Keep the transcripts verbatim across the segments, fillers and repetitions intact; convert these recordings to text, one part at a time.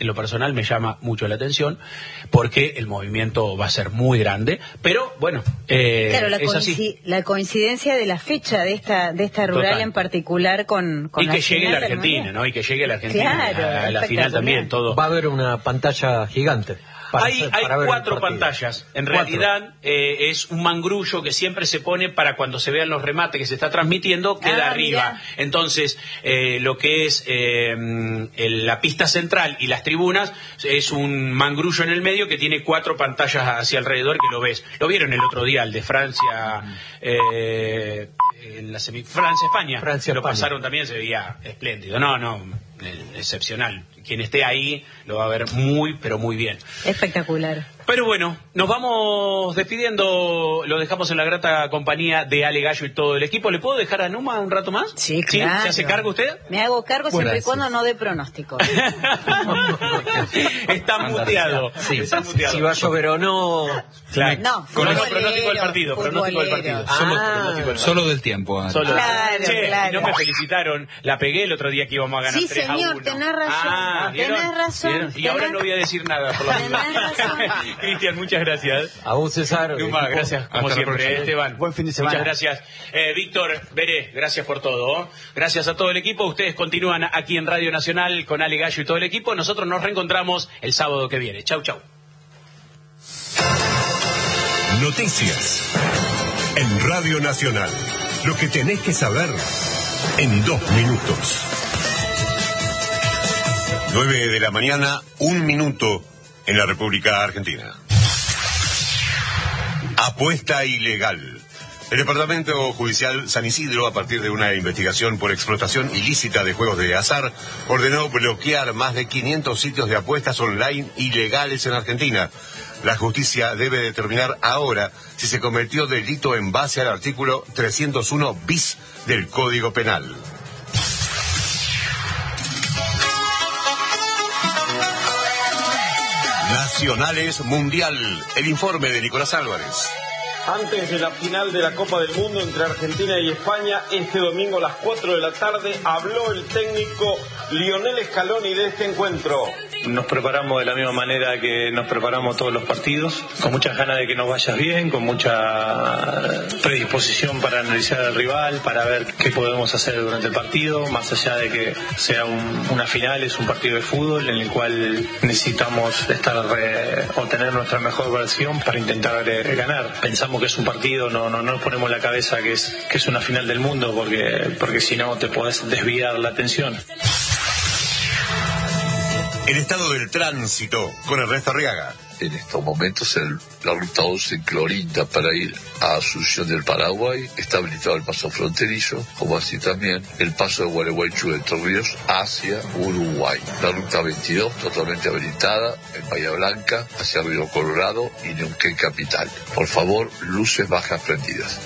en lo personal me llama mucho la atención, porque el movimiento va a ser muy grande, pero bueno, eh, claro, la, es coincid así. la coincidencia de la fecha de esta de esta rural Total. en particular con, con y la que llegue la final del Argentina, Mundial. ¿no? Y que llegue la Argentina Claro, a, a la espectacular. final también, todo. Va a haber una pantalla gigante. Para Hay, hacer, hay para ver cuatro el partido. pantallas. En Cuatro. realidad eh, es un mangrullo que siempre se pone para cuando se vean los remates que se está transmitiendo, queda Ah, arriba. mirá. Entonces, eh, lo que es eh, el- la pista central y las tribunas es un mangrullo en el medio que tiene cuatro pantallas hacia alrededor que lo ves. Lo vieron el otro día, el de Francia, eh, en la semi Francia-España. Francia, lo España. pasaron también, se veía espléndido. No, no, eh, excepcional. Quien esté ahí lo va a ver muy, pero muy bien. Espectacular. Pero bueno, nos vamos despidiendo, lo dejamos en la grata compañía de Ale Gallo y todo el equipo. ¿Le puedo dejar a Numa un rato más? Sí, claro. ¿Se hace cargo usted? Me hago cargo siempre Gracias. y cuando no dé pronóstico. Está muteado. Sí. Está muteado. Si va a llover o no. Claro. No, Con el futbolero, pronóstico del partido. Pronóstico del partido. futbolero. Solo Ah. pronóstico del partido. Solo del tiempo. Ale. Solo. Claro, Che, claro. y no me felicitaron. La pegué el otro día que íbamos a ganar Sí, tres a señor, uno. tenés razón. Ah, ¿vieron? Tenés razón, ¿Vieron? Y ahora tenés- no voy a decir nada. Por la Tenés razón. Cristian, muchas gracias. A vos, César. Numa, equipo. gracias, como Hasta la siempre, próxima. Esteban. Buen fin de semana. Muchas gracias. Eh, Víctor, Veré, gracias por todo. ¿eh? Gracias a todo el equipo. Ustedes continúan aquí en Radio Nacional con Ale Gallo y todo el equipo. Nosotros nos reencontramos el sábado que viene. Chau, chau. Noticias en Radio Nacional. Lo que tenés que saber en dos minutos. Nueve de la mañana, un minuto en la República Argentina. Apuesta ilegal. El Departamento Judicial San Isidro, a partir de una investigación por explotación ilícita de juegos de azar, ordenó bloquear más de quinientos sitios de apuestas online ilegales en Argentina. La justicia debe determinar ahora si se cometió delito en base al artículo trescientos uno bis del Código Penal. Nacionales Mundial. El informe de Nicolás Álvarez. Antes de la final de la Copa del Mundo entre Argentina y España, este domingo a las cuatro de la tarde, habló el técnico Lionel Scaloni de este encuentro. Nos preparamos de la misma manera que nos preparamos todos los partidos, con muchas ganas de que nos vaya bien, con mucha predisposición para analizar al rival, para ver qué podemos hacer durante el partido, más allá de que sea un, una final, es un partido de fútbol en el cual necesitamos estar eh, o tener nuestra mejor versión para intentar eh, ganar. Pensamos que es un partido, no, no, no nos ponemos en la cabeza que es, que es una final del mundo, porque, porque si no te podés desviar la atención. El estado del tránsito con Ernesto Arriaga. En estos momentos el, la ruta once en Clorinda para ir a Asunción del Paraguay está habilitado el paso fronterizo, como así también el paso de Gualeguaychú de Entre Ríos hacia Uruguay. La ruta veintidós totalmente habilitada en Bahía Blanca hacia Río Colorado y Neuquén Capital. Por favor, luces bajas prendidas.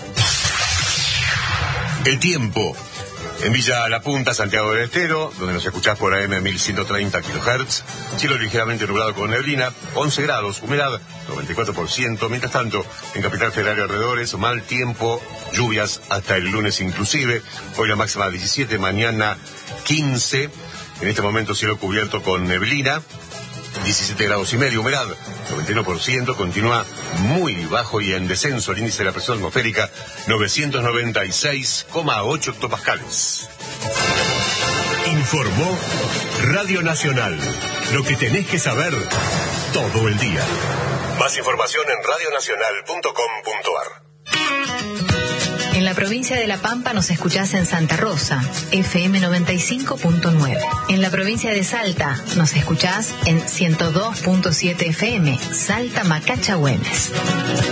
El tiempo. En Villa La Punta, Santiago del Estero, donde nos escuchás por A M mil ciento treinta kilohertz, cielo ligeramente nublado con neblina, once grados, humedad noventa y cuatro por ciento. Mientras tanto, en Capital Federal y alrededores, mal tiempo, lluvias hasta el lunes inclusive. Hoy la máxima diecisiete, mañana quince. En este momento cielo cubierto con neblina, diecisiete grados y medio, humedad noventa y uno por ciento, continúa muy bajo y en descenso el índice de la presión atmosférica novecientos noventa y seis coma ocho hectopascales. Informó Radio Nacional. Lo que tenés que saber todo el día. Más información en radio nacional punto com punto ar. En la provincia de La Pampa nos escuchás en Santa Rosa, F M noventa y cinco punto nueve. En la provincia de Salta nos escuchás en ciento dos punto siete F M, Salta Macacha Güemes.